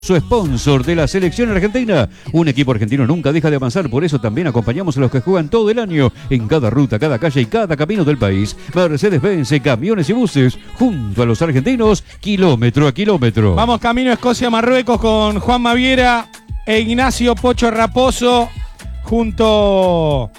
Su sponsor de la selección argentina. Un equipo argentino nunca deja de avanzar, por eso también acompañamos a los que juegan todo el año, en cada ruta, cada calle y cada camino del país. Mercedes-Benz, camiones y buses, junto a los argentinos, kilómetro a kilómetro. Vamos camino a Escocia-Marruecos con Juan Maviera e Ignacio Pocho Raposo, junto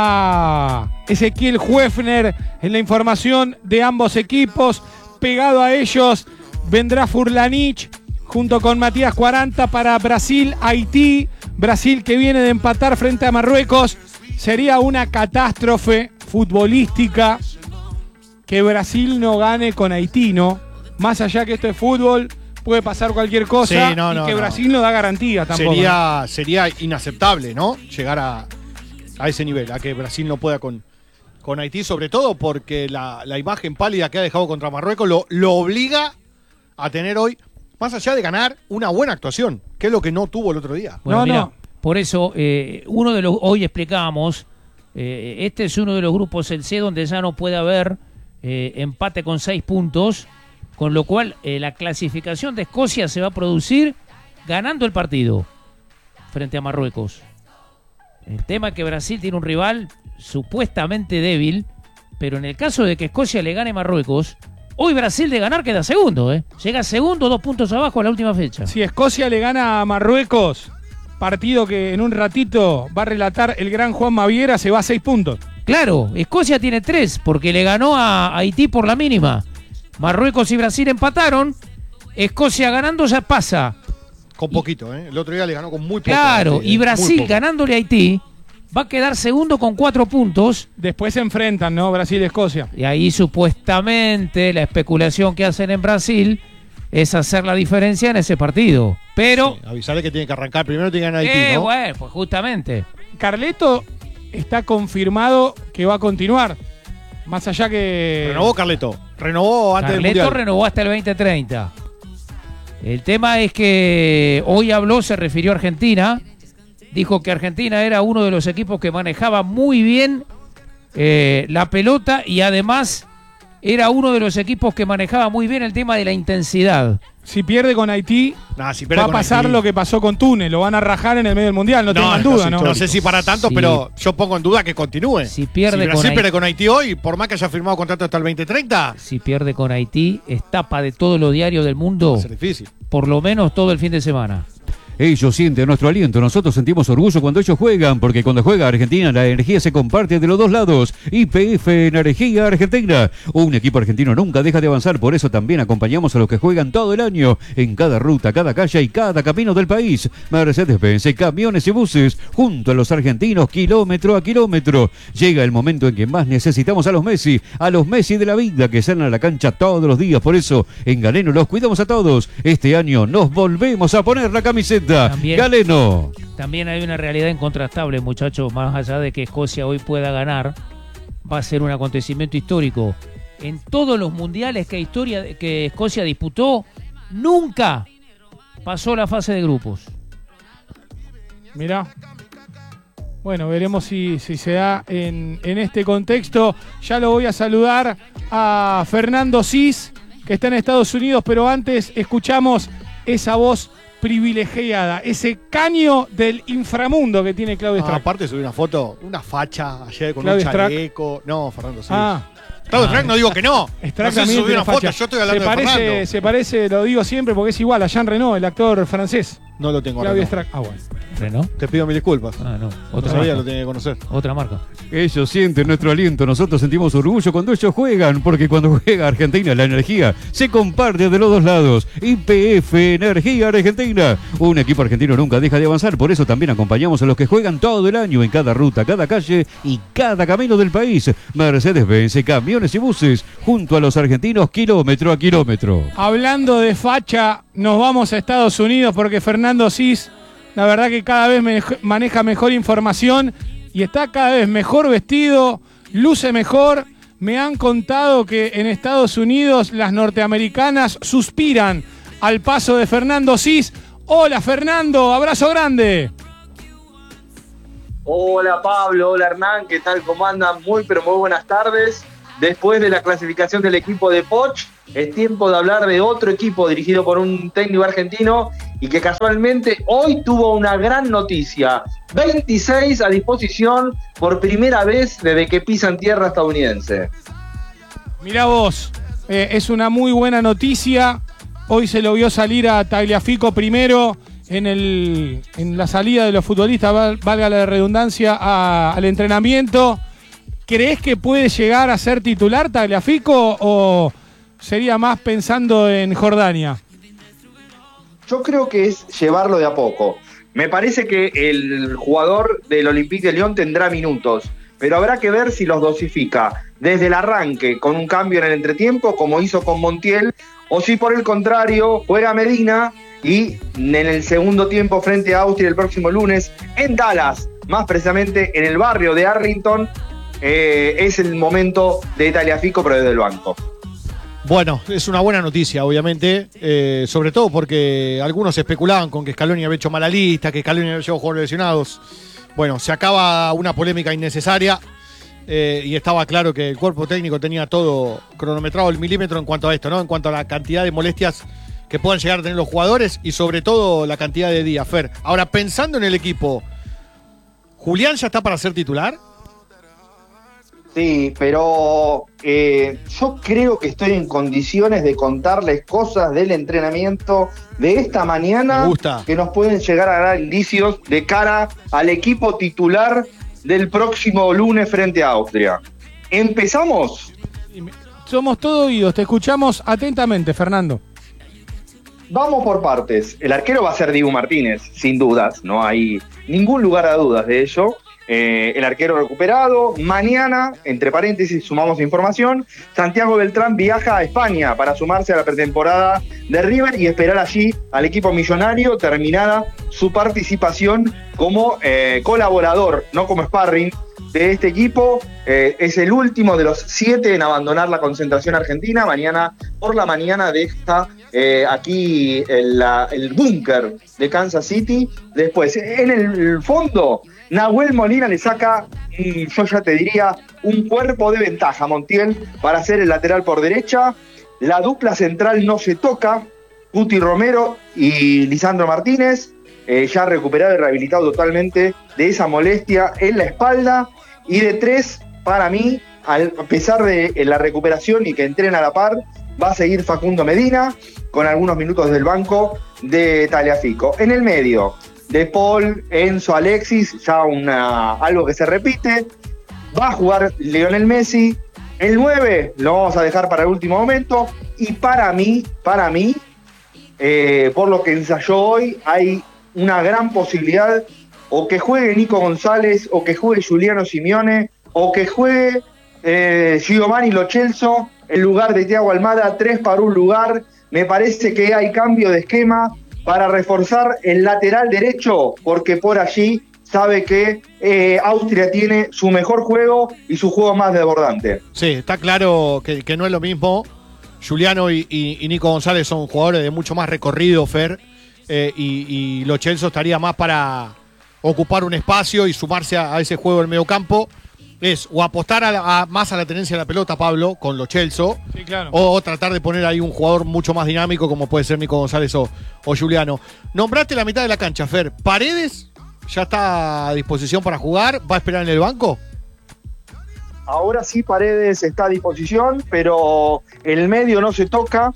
a Ezequiel Huefner en la información de ambos equipos. Pegado a ellos vendrá Furlanich junto con Matías 40 para Brasil-Haití. Brasil que viene de empatar frente a Marruecos. Sería una catástrofe futbolística que Brasil no gane con Haití, ¿no? Más allá que esto es fútbol, puede pasar cualquier cosa, y que Brasil no da garantía tampoco. Sería inaceptable, ¿no? Llegar a ese nivel, a que Brasil no pueda con Haití, sobre todo porque la imagen pálida que ha dejado contra Marruecos lo obliga a tener hoy, más allá de ganar, una buena actuación, que es lo que no tuvo el otro día. Bueno, mira, por eso, uno de los, hoy explicábamos, este es uno de los grupos, el C, donde ya no puede haber empate con 6 puntos, con lo cual la clasificación de Escocia se va a producir ganando el partido frente a Marruecos. El tema es que Brasil tiene un rival supuestamente débil, pero en el caso de que Escocia le gane a Marruecos, hoy Brasil de ganar queda segundo, llega segundo, 2 puntos abajo a la última fecha. Si Escocia le gana a Marruecos, partido que en un ratito va a relatar el gran Juan Maviera, se va a 6 puntos. Claro, Escocia tiene 3 porque le ganó a Haití por la mínima. Marruecos y Brasil empataron. Escocia ganando ya pasa. Con poquito, el otro día le ganó con muy poco. Claro, y Brasil ganándole a Haití va a quedar segundo con 4 puntos. Después se enfrentan, ¿no? Brasil y Escocia. Y ahí supuestamente la especulación que hacen en Brasil es hacer la diferencia en ese partido. Pero... Sí, avisarle que tiene que arrancar primero, tiene que ganar Haití, ¿no? Bueno, pues justamente. Carleto está confirmado que va a continuar. Más allá que... Renovó Carleto. Renovó antes del Mundial. Carleto renovó hasta el 2030. El tema es que hoy habló, se refirió a Argentina. Dijo que Argentina era uno de los equipos que manejaba muy bien la pelota y además era uno de los equipos que manejaba muy bien el tema de la intensidad. Si pierde con Haití, va a pasar lo que pasó con Túnez. Lo van a rajar en el medio del Mundial, no tengan duda, ¿no? No sé si para tanto, pero yo pongo en duda que continúe. Si Brasil pierde con Haití hoy, por más que haya firmado contrato hasta el 2030. Si pierde con Haití, es tapa de todos los diarios del mundo. Va a ser difícil. Por lo menos todo el fin de semana. Ellos sienten nuestro aliento, nosotros sentimos orgullo cuando ellos juegan, porque cuando juega Argentina la energía se comparte de los dos lados. YPF Energía Argentina. Un equipo argentino nunca deja de avanzar, por eso también acompañamos a los que juegan todo el año, en cada ruta, cada calle y cada camino del país. Mercedes-Benz, camiones y buses, junto a los argentinos, kilómetro a kilómetro. Llega el momento en que más necesitamos a los Messi de la vida, que salen a la cancha todos los días. Por eso, en Galeno los cuidamos a todos. Este año nos volvemos a poner la camiseta. Galeno. También hay una realidad incontrastable, muchachos. Más allá de que Escocia hoy pueda ganar, va a ser un acontecimiento histórico. En todos los mundiales que Escocia disputó, nunca pasó la fase de grupos. Mirá. Bueno, veremos si se da en este contexto. Ya lo voy a saludar a Fernando Cis, que está en Estados Unidos, pero antes escuchamos esa voz privilegiada, ese caño del inframundo que tiene Claudio Strack. Aparte subí una foto, una facha ayer con Claudio un chaleco. No, Fernando, sí. Claudio Strack no digo que no. Strack no sé si subí una foto, facha. yo estoy hablando de Fernando. Se parece, lo digo siempre porque es igual a Jean Reno, el actor francés. No lo tengo. Claudio Strack. Bueno. ¿Renault? Te pido mil disculpas. No. Otra sabía, lo tenía que conocer. Otra marca. Ellos sienten nuestro aliento, nosotros sentimos orgullo cuando ellos juegan, porque cuando juega Argentina la energía se comparte de los dos lados. YPF Energía Argentina. Un equipo argentino nunca deja de avanzar, por eso también acompañamos a los que juegan todo el año, en cada ruta, cada calle y cada camino del país. Mercedes-Benz, camiones y buses, junto a los argentinos, kilómetro a kilómetro. Hablando de facha, nos vamos a Estados Unidos porque Fernando Cis, la verdad que cada vez maneja mejor información y está cada vez mejor vestido, luce mejor. Me han contado que en Estados Unidos las norteamericanas suspiran al paso de Fernando Cis. Hola Fernando, abrazo grande. Hola Pablo, hola Hernán, ¿qué tal? ¿Cómo andan? Muy buenas tardes. Después de la clasificación del equipo de Poch, es tiempo de hablar de otro equipo dirigido por un técnico argentino y que casualmente hoy tuvo una gran noticia. 26 a disposición por primera vez desde que pisan tierra estadounidense. Mirá vos, es una muy buena noticia. Hoy se lo vio salir a Tagliafico primero en la salida de los futbolistas, valga la redundancia, al entrenamiento. ¿Creés que puede llegar a ser titular Tagliafico o sería más pensando en Jordania? Yo creo que es llevarlo de a poco. Me parece que el jugador del Olympique de Lyon tendrá minutos, pero habrá que ver si los dosifica desde el arranque con un cambio en el entretiempo, como hizo con Montiel, o si por el contrario juega Medina y en el segundo tiempo frente a Austria el próximo lunes en Dallas, más precisamente en el barrio de Arlington, es el momento de Tagliafico, pero desde el banco. Bueno, es una buena noticia, obviamente, sobre todo porque algunos especulaban con que Scaloni había hecho mala lista, que Scaloni había llevado jugadores lesionados. Bueno, se acaba una polémica innecesaria y estaba claro que el cuerpo técnico tenía todo cronometrado al milímetro en cuanto a esto, ¿no? En cuanto a la cantidad de molestias que puedan llegar a tener los jugadores y sobre todo la cantidad de días. Fer, ahora pensando en el equipo, ¿Julián ya está para ser titular? Sí, pero yo creo que estoy en condiciones de contarles cosas del entrenamiento de esta mañana que nos pueden llegar a dar indicios de cara al equipo titular del próximo lunes frente a Austria. ¿Empezamos? Somos todo oídos, te escuchamos atentamente, Fernando. Vamos por partes. El arquero va a ser Dibu Martínez, sin dudas, no hay ningún lugar a dudas de ello. El arquero recuperado. Mañana, entre paréntesis, sumamos información, Santiago Beltrán viaja a España para sumarse a la pretemporada de River y esperar allí al equipo millonario terminada su participación como colaborador, no como sparring de este equipo. Es el último de los 7 en abandonar la concentración argentina. Mañana por la mañana deja aquí el búnker de Kansas City. Después, en el fondo, Nahuel Molina le saca, yo ya te diría, un cuerpo de ventaja a Montiel para ser el lateral por derecha. La dupla central no se toca, Guti Romero y Lisandro Martínez, ya recuperado y rehabilitado totalmente de esa molestia en la espalda. Y de 3, para mí, a pesar de la recuperación y que entrena a la par, va a seguir Facundo Medina, con algunos minutos del banco de Tagliafico. En el medio, De Paul, Enzo, Alexis, ya algo que se repite. Va a jugar Lionel Messi. El 9 lo vamos a dejar para el último momento. Y para mí, por lo que ensayó hoy, hay una gran posibilidad o que juegue Nico González, o que juegue Giuliano Simeone, o que juegue Giovanni Lo Celso en lugar de Thiago Almada, 3 para un lugar. Me parece que hay cambio de esquema para reforzar el lateral derecho, porque por allí sabe que Austria tiene su mejor juego y su juego más desbordante. Sí, está claro que no es lo mismo. Giuliano y Nico González son jugadores de mucho más recorrido, Fer, y Lo Celso estaría más para ocupar un espacio y sumarse a ese juego del mediocampo. Es o apostar más a la tenencia de la pelota, Pablo, con Lo Celso, sí, claro, o tratar de poner ahí un jugador mucho más dinámico como puede ser Nico González o Giuliano. Nombraste la mitad de la cancha, Fer. ¿Paredes ya está a disposición para jugar? ¿Va a esperar en el banco? Ahora sí, Paredes está a disposición, pero el medio no se toca.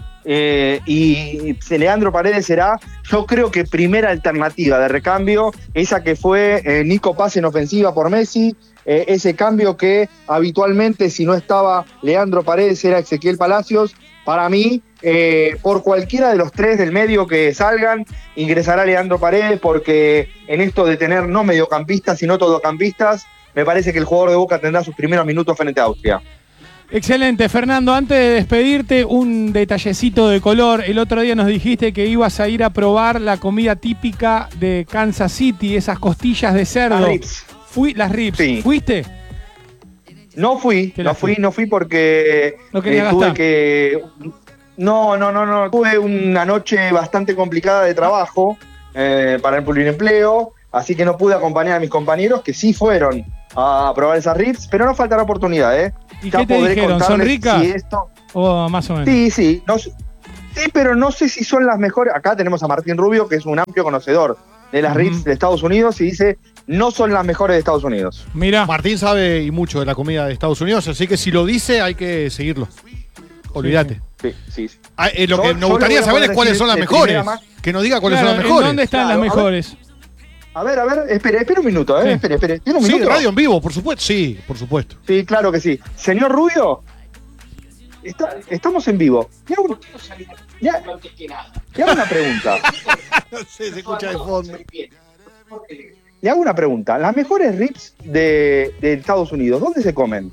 Y Leandro Paredes será, yo creo que primera alternativa de recambio, esa que fue Nico Paz en ofensiva por Messi, ese cambio que habitualmente, si no estaba Leandro Paredes, era Ezequiel Palacios. Para mí, por cualquiera de los 3 del medio que salgan, ingresará Leandro Paredes, porque en esto de tener no mediocampistas, sino todocampistas, me parece que el jugador de Boca tendrá sus primeros minutos frente a Austria. Excelente, Fernando. Antes de despedirte, un detallecito de color. El otro día nos dijiste que ibas a ir a probar la comida típica de Kansas City, esas costillas de cerdo. Las ribs. Sí. ¿Fuiste? No fui porque no quería tuve gastar. que... No. Tuve una noche bastante complicada de trabajo para el pluriempleo, así que no pude acompañar a mis compañeros que sí fueron a probar esas ribs, pero no falta la oportunidad, ¿eh? ¿Y qué te dijeron? ¿Son ricas? Si esto... ¿O más o menos? Sí. Sí, pero no sé si son las mejores. Acá tenemos a Martín Rubio, que es un amplio conocedor de las RIPs de Estados Unidos, y dice, no son las mejores de Estados Unidos. Mira, Martín sabe y mucho de la comida de Estados Unidos, así que si lo dice hay que seguirlo. Olvídate. Sí. Lo que nos gustaría saber es cuáles son las mejores. Que nos diga cuáles son las mejores. ¿dónde están Claro, las mejores? A ver, espere un minuto, Sí. espere. ¿Tiene un Sí, minuto? radio en vivo, por supuesto. Sí, por supuesto. Sí, claro que sí. Señor Rubio, estamos en vivo. Le hago una pregunta. No sé, se escucha de fondo. Le hago una pregunta. Las mejores RIPs de Estados Unidos, ¿dónde se comen?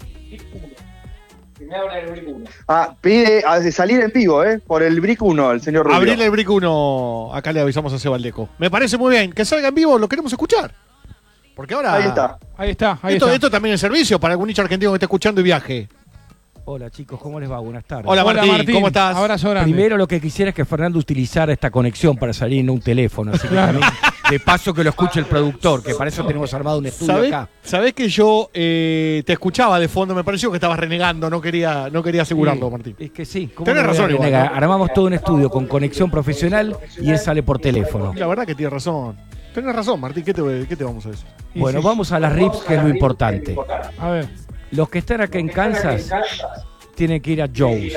Pide salir en vivo, por el Brick 1, el señor Rubio. Abrirle el Brick 1, acá le avisamos a Sebaldeco. Me parece muy bien. Que salga en vivo, lo queremos escuchar. Porque ahora. Ahí está. Esto también es servicio para algún hincha argentino que esté escuchando y viaje. Hola chicos, ¿cómo les va? Buenas tardes. Hola Martín, ¿cómo estás? Abrazo grande. Primero lo que quisiera es que Fernando utilizara esta conexión para salir en un teléfono, así que también, de paso que lo escuche el productor, que para eso tenemos armado un estudio acá. ¿Sabés que yo te escuchaba de fondo? Me pareció que estabas renegando, no quería asegurarlo, Martín. Es que sí, ¿cómo Tenés no voy a razón igual, renegar? ¿no? Armamos todo un estudio con conexión profesional y él sale por teléfono. La verdad que tienes razón. Tenés razón, Martín, ¿qué te vamos a decir? Bueno, vamos a las RIPs, que es lo importante. A ver. Los que están acá en Kansas tienen que ir a Joe's.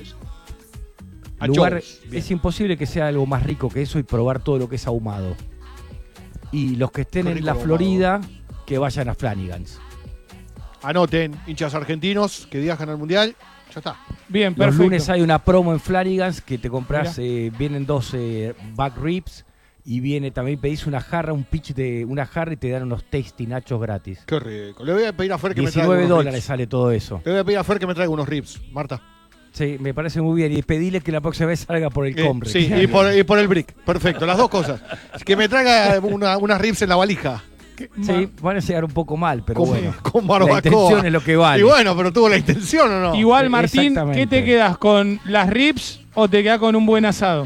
A Lugar, Joe's, bien. es imposible que sea algo más rico que eso y probar todo lo que es ahumado. Y los que estén Qué en rico la ahumado. Florida, que vayan a Flanagan's. Anoten, hinchas argentinos que viajan al Mundial. Ya está. Bien, Los perfecto. lunes hay una promo en Flanagan's que te compras, vienen 12 back ribs y también pedís una jarra, un pitch de una jarra y te dan unos tasty nachos gratis. Qué rico. Le voy a pedir a Fer que me traiga $19 unos ribs. sale todo eso. Le voy a pedir a Fer que me traiga unos ribs, Marta. Sí, me parece muy bien. Y pedile que la próxima vez salga por el combre. Sí, y por el brick. Perfecto, las dos cosas. Que me traiga unas ribs en la valija. Sí, van a llegar un poco mal, pero Con- bueno. con barbacoa. La intención es lo que vale. Y bueno, pero tuvo la intención o no. Igual, Martín, Exactamente. ¿qué te quedas? ¿Con las ribs o te quedas con un buen asado?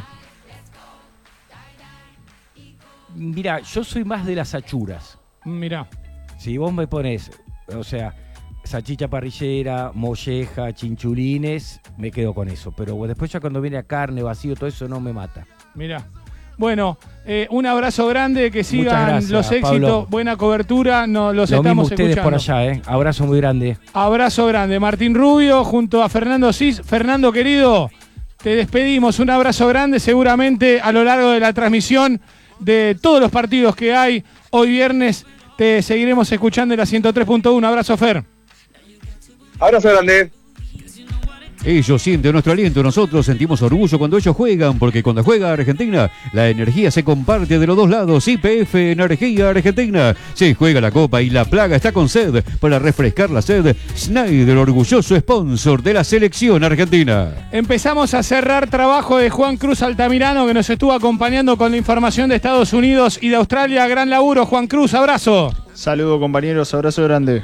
Mira, yo soy más de las achuras. Mirá. Si vos me pones, o sea, salchicha parrillera, molleja, chinchulines, me quedo con eso. Pero después ya cuando viene a carne, vacío, todo eso no me mata. Mirá. Bueno, un abrazo grande, que sigan gracias, los éxitos, Pablo. buena cobertura, los Lo mismo estamos ustedes escuchando. por allá, ¿eh? Abrazo muy grande. Abrazo grande. Martín Rubio junto a Fernando Cis. Fernando, querido, te despedimos. Un abrazo grande, seguramente a lo largo de la transmisión de todos los partidos que hay hoy viernes. Te seguiremos escuchando en la 103.1. Abrazo, Fer. Abrazo grande. Ellos sienten nuestro aliento, nosotros sentimos orgullo cuando ellos juegan, porque cuando juega Argentina, la energía se comparte de los dos lados. YPF Energía Argentina. Se juega la copa y la plaga está con sed. Para refrescar la sed, Schneider, orgulloso sponsor de la selección argentina. Empezamos a cerrar trabajo de Juan Cruz Altamirano, que nos estuvo acompañando con la información de Estados Unidos y de Australia. Gran laburo, Juan Cruz, abrazo. Saludos compañeros, abrazo grande.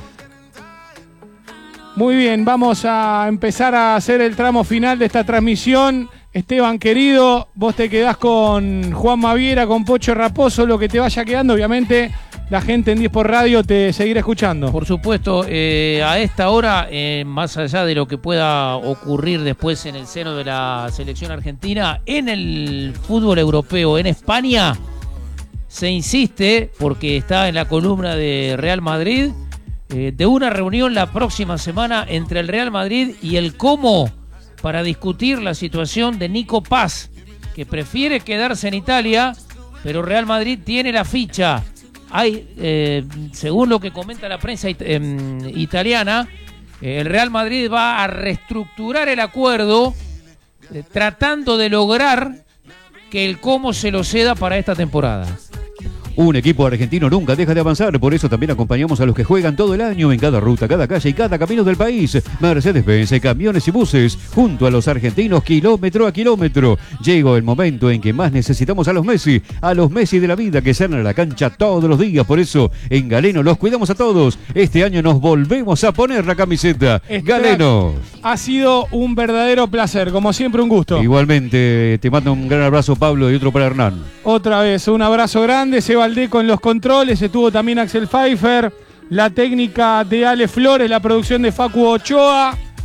Muy bien, vamos a empezar a hacer el tramo final de esta transmisión. Esteban, querido, vos te quedás con Juan Maviera, con Pocho Raposo, lo que te vaya quedando. Obviamente, la gente en 10 por Radio te seguirá escuchando. Por supuesto, a esta hora, más allá de lo que pueda ocurrir después en el seno de la selección argentina, en el fútbol europeo, en España, se insiste, porque está en la columna de Real Madrid, de una reunión la próxima semana entre el Real Madrid y el Como para discutir la situación de Nico Paz, que prefiere quedarse en Italia, pero Real Madrid tiene la ficha. Hay, según lo que comenta la prensa italiana, el Real Madrid va a reestructurar el acuerdo tratando de lograr que el Como se lo ceda para esta temporada. Un equipo argentino nunca deja de avanzar, por eso también acompañamos a los que juegan todo el año en cada ruta, cada calle y cada camino del país. Mercedes-Benz, camiones y buses, junto a los argentinos kilómetro a kilómetro. Llegó el momento en que más necesitamos a los Messi de la vida que salen a la cancha todos los días. Por eso en Galeno los cuidamos a todos. Este año nos volvemos a poner la camiseta. Galeno. Ha sido un verdadero placer, como siempre un gusto. Igualmente, te mando un gran abrazo, Pablo, y otro para Hernán. Otra vez, un abrazo grande. Seba Aldeco en los controles, estuvo también Axel Pfeiffer, la técnica de Ale Flores, la producción de Facu Ochoa.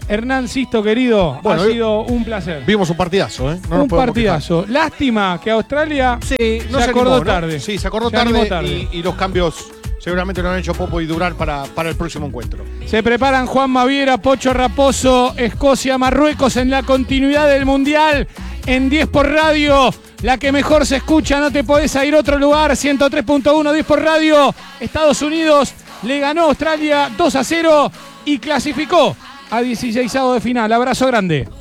Hernán Sisto, querido, Bueno, ha sido un placer. Vimos un partidazo, ¿eh? No nos Un podemos partidazo. Lástima que Australia quejar. Sí, no se acordó animó, ¿no? tarde. Sí, se acordó Se animó tarde. Y los cambios seguramente lo han hecho Popo y Durán para el próximo encuentro. Se preparan Juan Maviera, Pocho Raposo, Escocia, Marruecos en la continuidad del Mundial en 10 por Radio. La que mejor se escucha, no te podés ir a otro lugar. 103.1, 10 por Radio. Estados Unidos le ganó a Australia 2-0 y clasificó a 16avos de final. Abrazo grande.